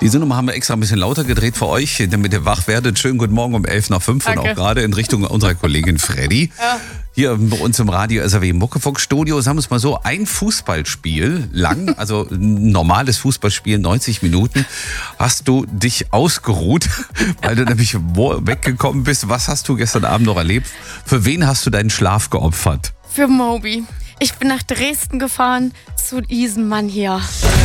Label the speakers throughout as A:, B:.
A: Diese Nummer haben wir extra ein bisschen lauter gedreht für euch, damit ihr wach werdet. Schönen guten Morgen um 11:05 und auch gerade in Richtung unserer Kollegin Freddy. Ja. Hier bei uns im Radio SAW Muckefuck-Studio, sagen wir es mal so, ein Fußballspiel lang, also ein normales Fußballspiel, 90 Minuten, hast du dich ausgeruht, weil du nämlich weggekommen bist. Was hast du gestern Abend noch erlebt? Für wen hast du deinen Schlaf geopfert?
B: Für Moby. Ich bin nach Dresden gefahren zu diesem Mann hier.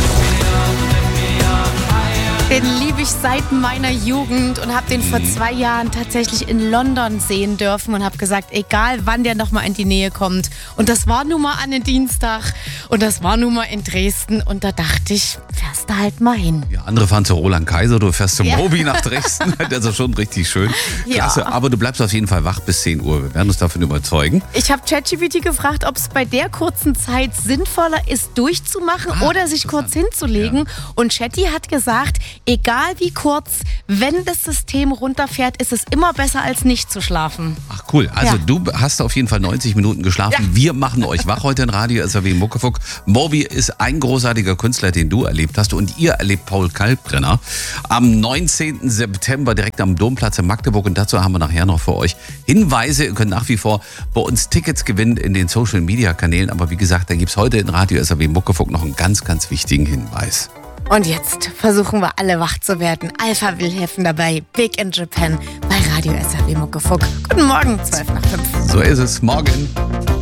B: Den liebe ich seit meiner Jugend und habe den vor 2 Jahren tatsächlich in London sehen dürfen und habe gesagt, egal wann der nochmal in die Nähe kommt. Und das war nun mal an den Dienstag und das war nun mal in Dresden und da dachte ich, fährst du halt mal hin.
A: Ja, andere fahren zu Roland Kaiser, du fährst zu Moby nach Dresden. Das ist schon richtig schön. Klasse, ja. Aber du bleibst auf jeden Fall wach bis 10 Uhr. Wir werden uns davon überzeugen.
B: Ich habe ChatGPT gefragt, ob es bei der kurzen Zeit sinnvoller ist, durchzumachen oder sich kurz hinzulegen. Ja. Und Chatty hat gesagt, egal wie kurz, wenn das System runterfährt, ist es immer besser, als nicht zu schlafen.
A: Ach cool, also du hast auf jeden Fall 90 Minuten geschlafen. Ja. Wir machen euch wach heute in Radio SAW Muckefuck. Moby ist ein großartiger Künstler, den du erlebt hast und ihr erlebt Paul Kalkbrenner am 19. September direkt am Domplatz in Magdeburg und dazu haben wir nachher noch für euch Hinweise. Ihr könnt nach wie vor bei uns Tickets gewinnen in den Social-Media-Kanälen, aber wie gesagt, da gibt es heute in Radio SAW Muckefuck noch einen ganz, ganz wichtigen Hinweis.
B: Und jetzt versuchen wir alle wach zu werden. Alpha will helfen dabei. Big in Japan bei Radio SAW Muckefuck. Guten Morgen, 12:05.
A: So ist es. Morgen.